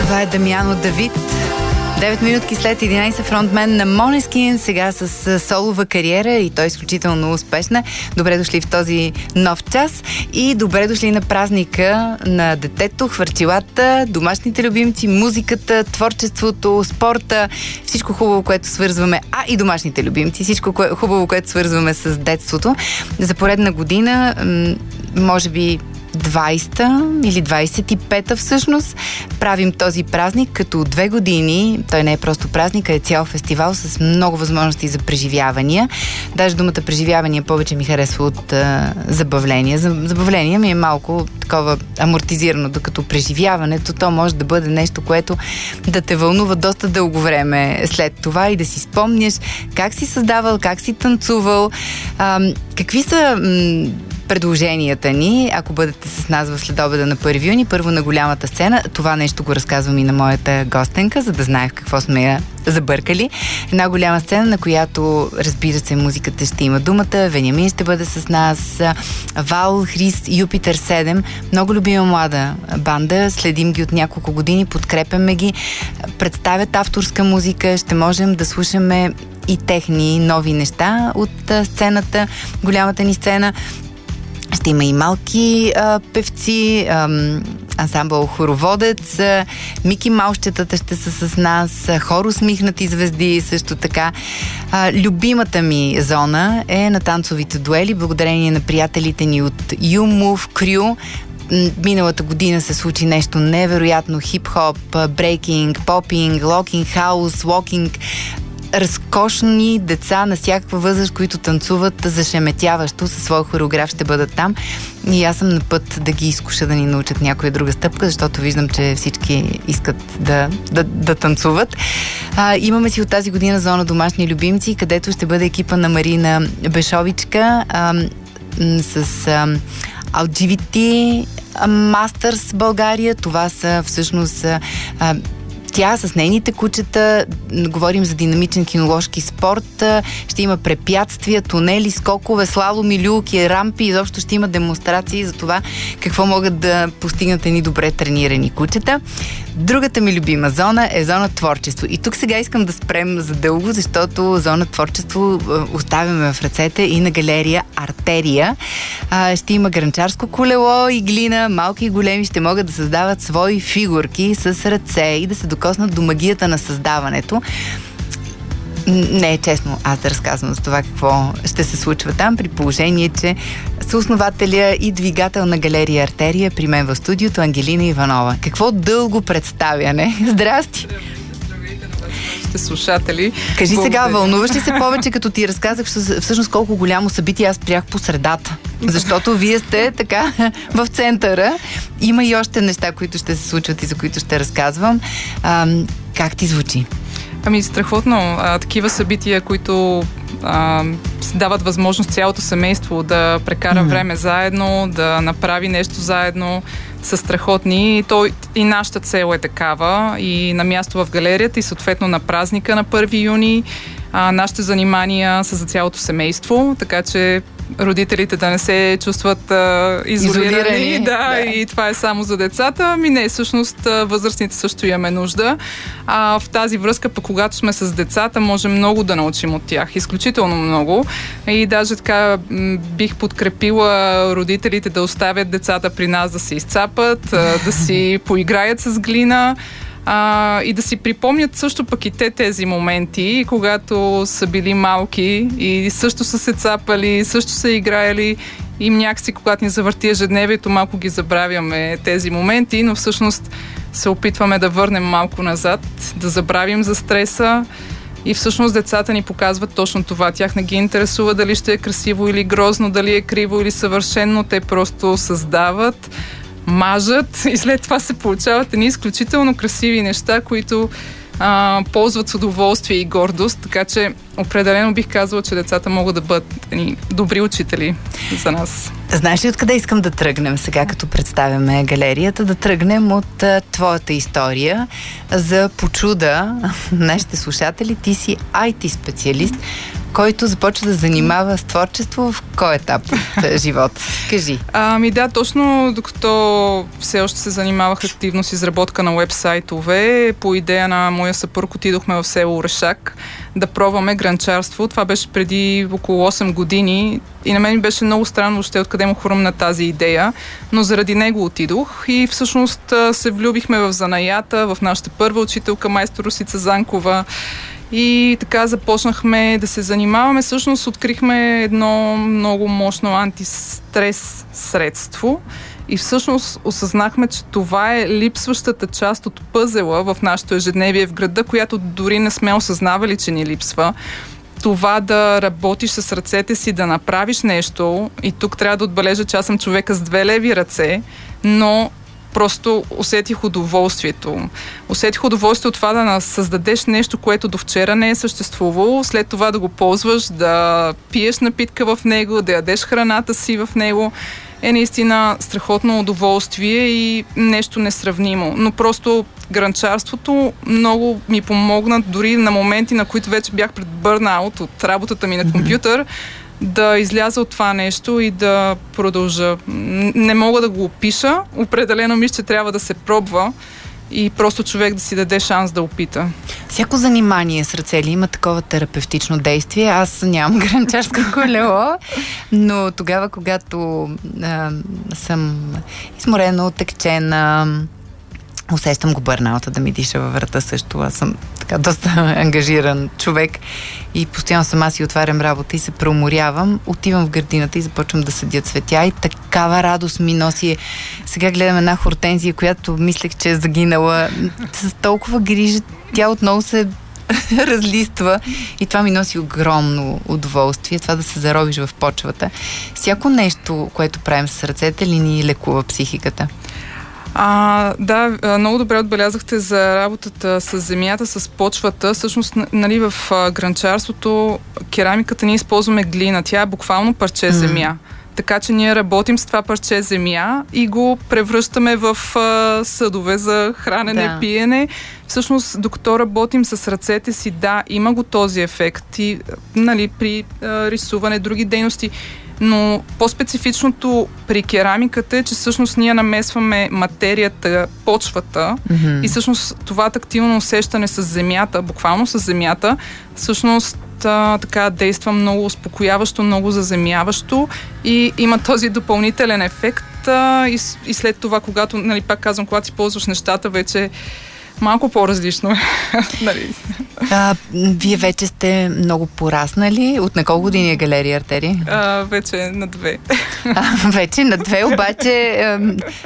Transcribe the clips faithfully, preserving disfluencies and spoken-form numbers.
Това е Дамяно Давид. девет минутки след единайсет, фронтмен на Måneskin, сега с солова кариера и той е изключително успешна. Добре дошли в този нов час и добре дошли на празника на детето, хвърчилата, домашните любимци, музиката, творчеството, спорта, всичко хубаво, което свързваме, а и домашните любимци, всичко кое, хубаво, което свързваме с детството. За поредна година, може би двайсета или двайсет и пета всъщност, правим този празник като две години. Той не е просто празник, а е цял фестивал с много възможности за преживявания. Даже думата преживявания повече ми харесва от а, забавления. Забавление ми е малко такова амортизирано, докато преживяването то може да бъде нещо, което да те вълнува доста дълго време след това и да си спомняш как си създавал, как си танцувал, а, какви са м- предложенията ни, ако бъдете с нас в следобеда на първи юни, първо на голямата сцена. Това нещо го разказвам и на моята гостенка, за да знае в какво сме я забъркали. Една голяма сцена, на която, разбира се, музиката ще има думата. Вениамин ще бъде с нас, Вал, Хрис, Юпитер седем. Много любима млада банда. Следим ги от няколко години, подкрепяме ги. Представят авторска музика. Ще можем да слушаме и техни нови неща от сцената, голямата ни сцена. Ще има и малки а, певци, а, ансамбъл Хороводец, а, Мики Маущетата ще са с нас, а, хор Усмихнати звезди също така. А, любимата ми зона е на танцовите дуели, благодарение на приятелите ни от You Move Crew. Миналата година се случи нещо невероятно. Хип-хоп, брейкинг, попинг, локинг, хаус, локинг. Разкошни деца на всякаква възраст, които танцуват зашеметяващо със своя хореограф, ще бъдат там. И аз съм на път да ги изкуша да ни научат някоя друга стъпка, защото виждам, че всички искат да, да, да танцуват. А, имаме си от тази година зона домашни любимци, където ще бъде екипа на Марина Бешовичка а, с а, ел джи би ти Masters България. Това са всъщност а, тя с нейните кучета, говорим за динамичен киноложки спорт, ще има препятствия, тунели, скокове, слаломи, люлки, рампи, изобщо ще има демонстрации за това какво могат да постигнат едни добре тренирани кучета. Другата ми любима зона е зона творчество. И тук сега искам да спрем задълго, защото зона творчество оставяме в ръцете и на галерия Артерия. Ще има гранчарско колело и глина, малки и големи ще могат да създават свои фигурки с ръце и да се докоснат до магията на създаването. Не е честно аз да разказвам за това какво ще се случва там, при положение, че съоснователя и двигател на галерия Артерия при мен в студиото Ангелина Иванова. Какво дълго представяне! Здрасти! Здравейте на вашите слушатели! Кажи сега, вълнуваш ли се повече, като ти разказах всъщност колко голямо събитие аз спрях по средата? Защото вие сте така в центъра. Има и още неща, които ще се случват и за които ще разказвам. А, как ти звучи? Ами, страхотно. А, такива събития, които а, дават възможност цялото семейство да прекара mm-hmm. време заедно, да направи нещо заедно, са страхотни. И, то, и нашата цел е такава. И на място в галерията, и съответно на празника на първи юни. А, нашите занимания са за цялото семейство, така че родителите да не се чувстват а, изолирани. изолирани. Да, да, и това е само за децата. Ами не, всъщност възрастните също имаме нужда. А в тази връзка, пък когато сме с децата, можем много да научим от тях. Изключително много. И даже така бих подкрепила родителите да оставят децата при нас да се изцапат, да си поиграят с глина. А, и да си припомнят също пък и те тези моменти, когато са били малки и също са се цапали, също са играели. И някакси, когато ни завърти ежедневието, малко ги забравяме тези моменти, но всъщност се опитваме да върнем малко назад, да забравим за стреса. И всъщност децата ни показват точно това. Тях не ги интересува дали ще е красиво или грозно, дали е криво или съвършено. Те просто създават, мажат и след това се получават едни изключително красиви неща, които а, ползват с удоволствие и гордост, така че определено бих казала, че децата могат да бъдат едни добри учители за нас. Знаеш ли откъде искам да тръгнем сега, като представяме галерията? Да тръгнем от а, твоята история. За почуда нашите слушатели, ти си ай ти специалист. който започва да занимава с творчество в кой етап от живота? Кажи. Ами да, точно докато все още се занимавах активно с изработка на уебсайтове, по идея на моя съпруг отидохме в село Орешак да пробваме гранчарство. Това беше преди около осем години и на мен беше много странно въобще откъде му хрумна тази идея, но заради него отидох и всъщност се влюбихме в занаята, в нашата първа учителка майстор Русица Занкова. И така започнахме да се занимаваме. Всъщност открихме едно много мощно антистрес средство и всъщност осъзнахме, че това е липсващата част от пъзела в нашето ежедневие в града, която дори не сме осъзнавали, че ни липсва. Това да работиш с ръцете си, да направиш нещо, и тук трябва да отбележа, че аз съм човека с две леви ръце, но просто усетих удоволствието. Усетих удоволствие от това да създадеш нещо, което до вчера не е съществувало, след това да го ползваш, да пиеш напитка в него, да ядеш храната си в него. Е наистина страхотно удоволствие и нещо несравнимо. Но просто гранчарството много ми помогна, дори на моменти, на които вече бях пред бърнаут от работата ми на компютър, да изляза от това нещо и да продължа. Не мога да го опиша. Определено мисля, че трябва да се пробва и просто човек да си даде шанс да опита. Всяко занимание с ръце ли има такова терапевтично действие? Аз нямам гранчарско колело, но тогава, когато а, съм изморена, отекчена, усещам го бърнаута да ми диша във врата също. Аз съм така доста ангажиран човек и постоянно сама си отварям работа и се преуморявам. Отивам в градината и започвам да съдя цветя и такава радост ми носи. Сега гледам една хортензия, която мислех, че е загинала. С толкова грижа тя отново се разлиства и това ми носи огромно удоволствие, това да се заробиш в почвата. Всяко нещо, което правим с ръцете, ли ни лекува психиката? А, да, много добре отбелязахте за работата с земята, с почвата. Всъщност, нали, в гранчарството керамиката ние използваме глина. Тя е буквално парче земя. Така че ние работим с това парче земя и го превръщаме в а, съдове за хранене, да. Пиене. Всъщност, докато работим с ръцете си, да, има го този ефект и, нали, при а, рисуване, други дейности. Но по-специфичното при керамиката е, че всъщност ние намесваме материята, почвата, mm-hmm. и всъщност това тактилно усещане с земята, буквално с земята, всъщност а, така действа много успокояващо, много заземяващо и има този допълнителен ефект а, и, и след това, когато, нали, пак казвам, когато си ползваш нещата, вече малко по-различно. Нали? А, вие вече сте много пораснали. От на колко години е галерия Артерия? А, вече на две. А, вече на две, обаче а,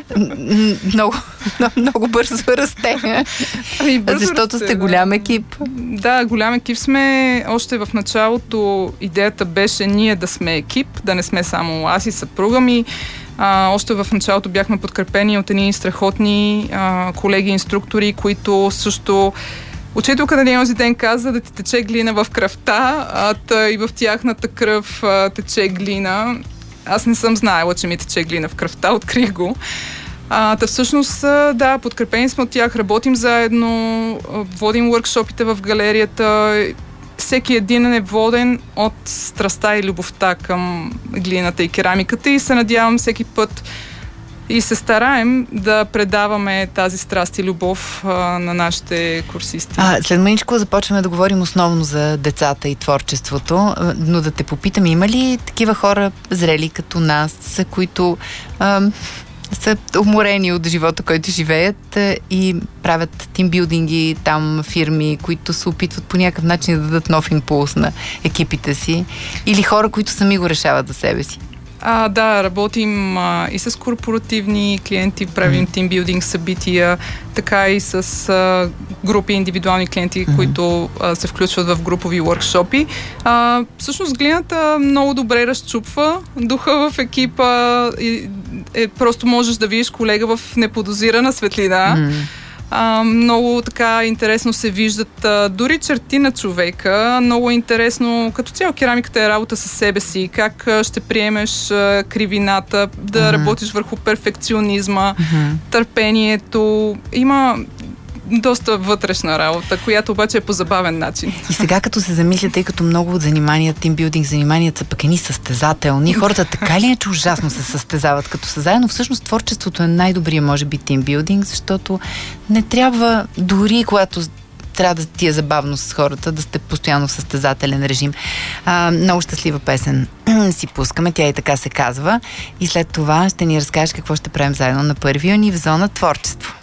много, много, много бързо расте. Ами, бързо защото расте, сте голям екип. Да, голям екип сме. Още в началото идеята беше ние да сме екип, да не сме само аз и съпруга ми. А, още в началото бяхме подкрепени от едни страхотни а, колеги-инструктори, които също... Учителка на този ден каза да ти тече глина в кръвта, а та и в тяхната кръв а, тече глина. Аз не съм знаела, че ми тече глина в кръвта, открих го. А, та всъщност, да, подкрепени сме от тях, работим заедно, водим workshopите в галерията. Всеки един е воден от страста и любовта към глината и керамиката и се надявам всеки път и се стараем да предаваме тази страст и любов а, на нашите курсисти. А, след мъничко започваме да говорим основно за децата и творчеството, но да те попитам, има ли такива хора зрели като нас, които а, са уморени от живота, който живеят и правят тимбилдинги, там фирми, които се опитват по някакъв начин да дадат нов импулс на екипите си, или хора, които сами го решават за себе си? А, да, работим а, и с корпоративни клиенти, правим mm-hmm. тимбилдинг събития, така и с а, групи индивидуални клиенти, mm-hmm. които а, се включват в групови workshopи. А, всъщност глината много добре разчупва духа в екипа и е, просто можеш да видиш колега в неподозирана светлина. Mm-hmm. А, много така интересно се виждат а, дори черти на човека. Много интересно, като цяло керамиката е работа със себе си. Как а, ще приемеш а, кривината, да mm-hmm. работиш върху перфекционизма, mm-hmm. търпението. Има доста вътрешна работа, която обаче е по забавен начин. И сега като се замисля, тъй като много от занимания, тимбилдинг заниманията са пък едни състезателни, хората така ли е, че ужасно се състезават като са заедно? Всъщност творчеството е най-добрия, може би, тимбилдинг, защото не трябва, дори когато трябва да ти е забавно с хората, да сте постоянно в състезателен режим. А, много щастлива песен си пускаме, тя и така се казва. И след това ще ни разкажеш какво ще правим заедно на първи юни в зона творчество.